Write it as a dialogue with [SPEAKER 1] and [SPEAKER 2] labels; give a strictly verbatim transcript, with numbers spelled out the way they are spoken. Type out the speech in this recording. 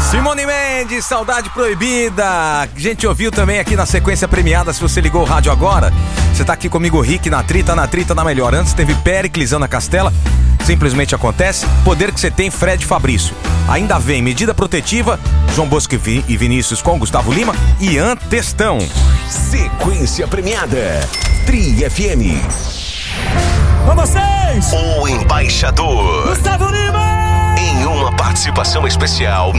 [SPEAKER 1] Simone Mendes, Saudade Proibida. A gente ouviu também aqui na sequência premiada. Se você ligou o rádio agora, você tá aqui comigo, Rick, na trita, na trita, na melhor. Antes teve Péricles, Ana Castela, Simplesmente Acontece. Poder que você tem, Fred Fabrício. Ainda vem Medida Protetiva, João Bosco e Vinícius com Gustavo Lima e Ian Testão.
[SPEAKER 2] Sequência premiada, Tri F M.
[SPEAKER 3] Com vocês,
[SPEAKER 2] O Embaixador,
[SPEAKER 3] Gustavo Lima,
[SPEAKER 2] em uma participação especial